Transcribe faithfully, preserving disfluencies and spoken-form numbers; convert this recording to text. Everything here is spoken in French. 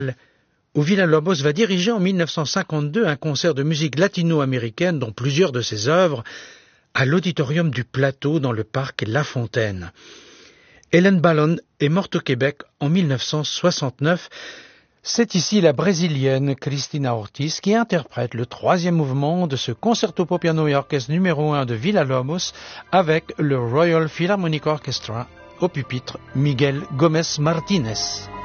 où Villa-Lobos va diriger en mille neuf cent cinquante-deux un concert de musique latino-américaine dont plusieurs de ses œuvres à l'Auditorium du Plateau dans le parc La Fontaine. Hélène Ballon est morte au Québec en mille neuf cent soixante-neuf. C'est ici la brésilienne Cristina Ortiz qui interprète le troisième mouvement de ce concerto pour piano et orchestre numéro un de Villa-Lobos avec le Royal Philharmonic Orchestra, au pupitre Miguel Gomez Martinez.